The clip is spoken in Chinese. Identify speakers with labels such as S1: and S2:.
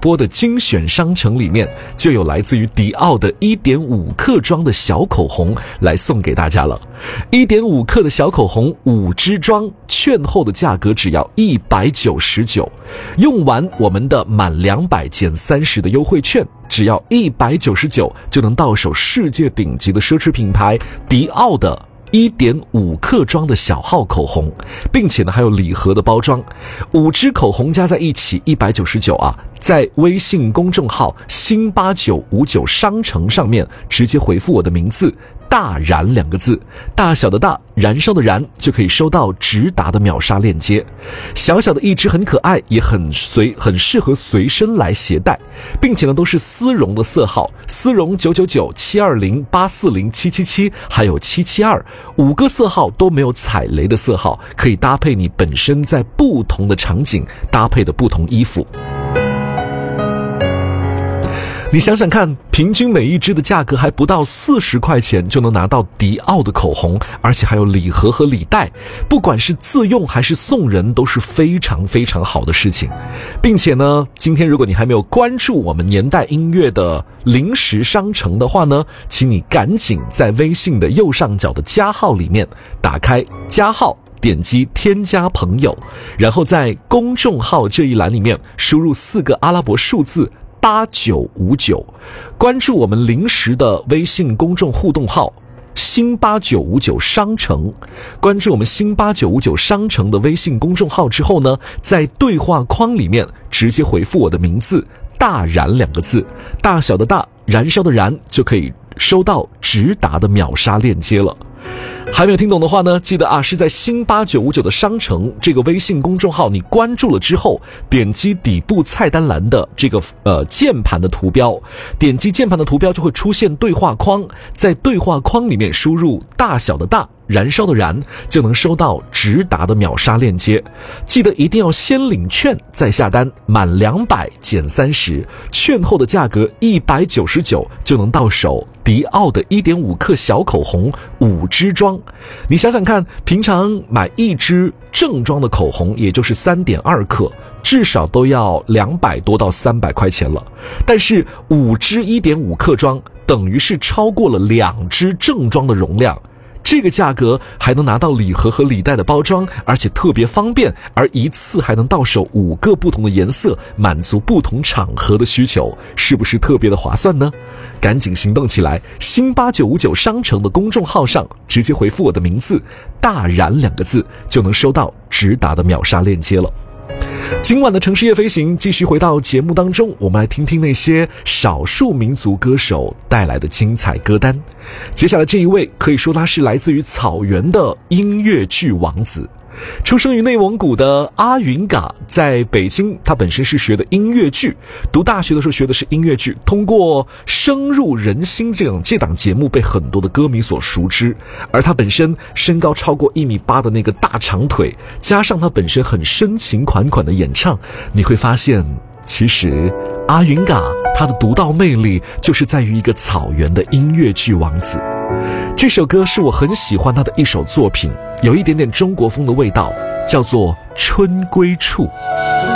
S1: 播的精选商城里面就有来自于迪奥的 1.5 克装的小口红来送给大家了。1.5 克的小口红5支装，券后的价格只要199，用完我们的满200减30的优惠券，只要199就能到手世界顶级的奢侈品牌迪奥的1.5 克装的小号口红，并且呢还有礼盒的包装，5支口红加在一起199啊。在微信公众号新8959商城上面直接回复我的名字大燃2个字，大小的大，燃烧的燃，就可以收到直达的秒杀链接。小小的一支很可爱，也很适合随身来携带，并且呢都是丝绒的色号，丝绒999、720、840、777，还有772，5个色号都没有踩雷的色号，可以搭配你本身在不同的场景搭配的不同衣服。你想想看，平均每一支的价格还不到40块钱就能拿到迪奥的口红，而且还有礼盒和礼袋，不管是自用还是送人都是非常非常好的事情。并且呢，今天如果你还没有关注我们年代音乐的零食商城的话呢，请你赶紧在微信的右上角的加号里面打开加号，点击添加朋友，然后在公众号这一栏里面输入4个阿拉伯数字8959，关注我们零食的微信公众互动号新8959商城，关注我们新8959商城的微信公众号之后呢，在对话框里面直接回复我的名字大燃2个字，大小的大，燃烧的燃，就可以收到直达的秒杀链接了。还没有听懂的话呢，记得啊，是在新8959的商城这个微信公众号，你关注了之后，点击底部菜单栏的这个键盘的图标，点击键盘的图标就会出现对话框，在对话框里面输入大小的大，燃烧的燃，就能收到直达的秒杀链接。记得一定要先领券再下单，满200减30，券后的价格199就能到手迪奥的1.5克小口红5支装。你想想看，平常买一支正装的口红也就是3.2克，至少都要200多到300块钱了，但是5支1.5克装等于是超过了2支正装的容量，这个价格还能拿到礼盒和礼袋的包装，而且特别方便，而一次还能到手5个不同的颜色，满足不同场合的需求，是不是特别的划算呢？赶紧行动起来，新8959商城的公众号上直接回复我的名字大燃2个字，就能收到直达的秒杀链接了。今晚的城市夜飞行继续回到节目当中，我们来听听那些少数民族歌手带来的精彩歌单。接下来这一位可以说他是来自于草原的音乐剧王子，出生于内蒙古的阿云嘎，在北京他本身是学的音乐剧，读大学的时候学的是音乐剧，通过深入人心这档节目被很多的歌迷所熟知。而他本身身高超过1.8米的那个大长腿，加上他本身很深情款款的演唱，你会发现其实阿云嘎他的独到魅力就是在于一个草原的音乐剧王子。这首歌是我很喜欢他的一首作品，有一点点中国风的味道，叫做《春归处》。